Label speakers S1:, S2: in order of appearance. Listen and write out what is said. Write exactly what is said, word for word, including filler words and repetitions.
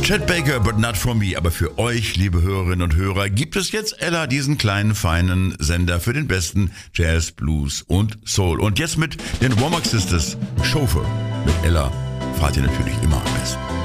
S1: Chet Baker, but not for me. Aber für euch, liebe Hörerinnen und Hörer, gibt es jetzt Ella, diesen kleinen, feinen Sender für den besten Jazz, Blues und Soul. Und jetzt mit den Womack Sisters, Chauffeur. Mit Ella fahrt ihr natürlich immer am besten.